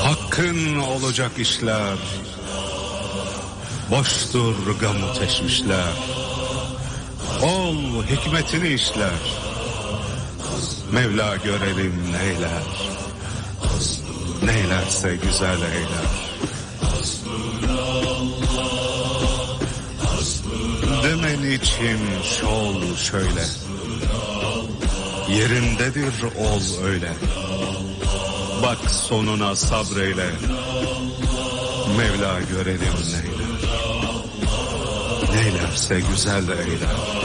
Hakkın olacak işler, boştur gamı teşvişler. Ol hikmetini işler, Mevla görelim neyler. Neylerse güzel eyler. Demen için şol şöyle, yerindedir ol öyle. Bak sonuna sabreyle, Mevla görelim neyler. Neylerse güzel eyler.